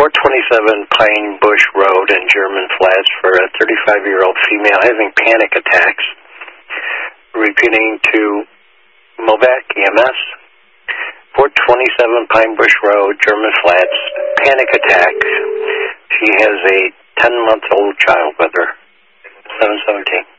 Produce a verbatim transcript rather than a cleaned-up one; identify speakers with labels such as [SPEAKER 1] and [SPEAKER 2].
[SPEAKER 1] four twenty-seven Pine Bush Road in German Flats for a thirty-five-year-old female having panic attacks. Repeating to Movac E M S. four twenty-seven Pine Bush Road, German Flats, panic attack. She has a ten-month-old child with her. seven seventeen.